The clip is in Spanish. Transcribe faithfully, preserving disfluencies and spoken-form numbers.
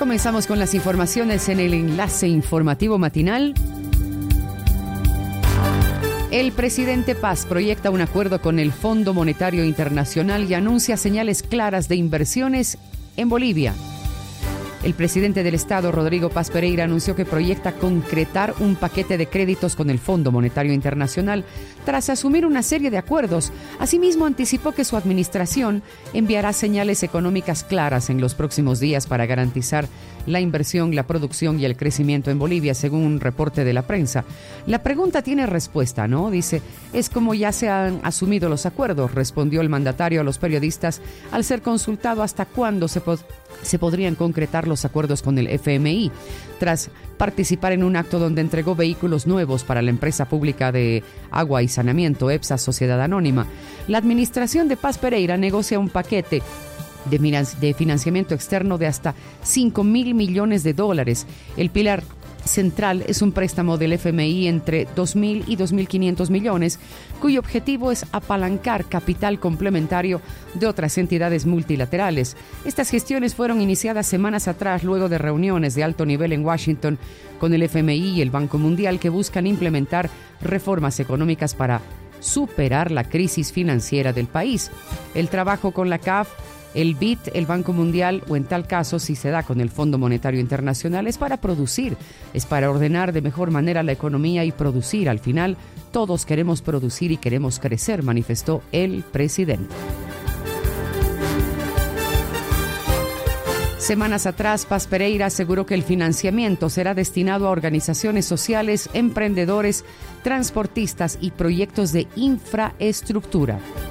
Comenzamos con las informaciones en el enlace informativo matinal. El presidente Paz proyecta un acuerdo con el Fondo Monetario Internacional y anuncia señales claras de inversiones en Bolivia. El presidente del Estado, Rodrigo Paz Pereira, anunció que proyecta concretar un paquete de créditos con el Fondo Monetario Internacional tras asumir una serie de acuerdos. Asimismo, anticipó que su administración enviará señales económicas claras en los próximos días para garantizar la inversión, la producción y el crecimiento en Bolivia, según un reporte de la prensa. La pregunta tiene respuesta, ¿no? Dice, es como ya se han asumido los acuerdos, respondió el mandatario a los periodistas al ser consultado hasta cuándo se pod- se podrían concretar los acuerdos con el F M I, tras participar en un acto donde entregó vehículos nuevos para la empresa pública de agua y saneamiento, EPSA Sociedad Anónima. La administración de Paz Pereira negocia un paquete de, de financiamiento externo de hasta cinco mil millones de dólares. El pilar central es un préstamo del F M I entre dos mil y dos mil quinientos millones, cuyo objetivo es apalancar capital complementario de otras entidades multilaterales. Estas gestiones fueron iniciadas semanas atrás, luego de reuniones de alto nivel en Washington con el F M I y el Banco Mundial, que buscan implementar reformas económicas para superar la crisis financiera del país. El trabajo con la C A F, el B I D, el Banco Mundial, o en tal caso, si se da con el Fondo Monetario Internacional, es para producir, es para ordenar de mejor manera la economía y producir. Al final, todos queremos producir y queremos crecer, manifestó el presidente. Semanas atrás, Paz Pereira aseguró que el financiamiento será destinado a organizaciones sociales, emprendedores, transportistas y proyectos de infraestructura.